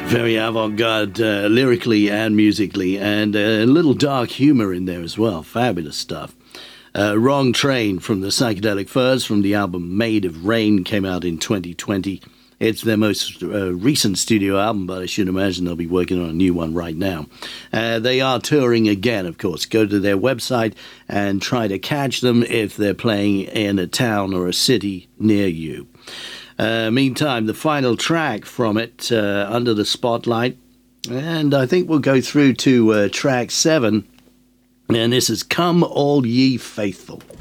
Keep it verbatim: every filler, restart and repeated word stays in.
Very avant-garde uh, lyrically and musically, and a little dark humor in there as well. Fabulous stuff. Uh, Wrong Train from the Psychedelic Furs from the album Made of Rain came out in twenty twenty. It's their most uh, recent studio album, but I should imagine they'll be working on a new one right now. Uh, they are touring again, of course. Go to their website and try to catch them if they're playing in a town or a city near you. Uh, meantime, the final track from it, uh, Under the Spotlight, and I think we'll go through to uh, track seven, and this is Come All Ye Faithful.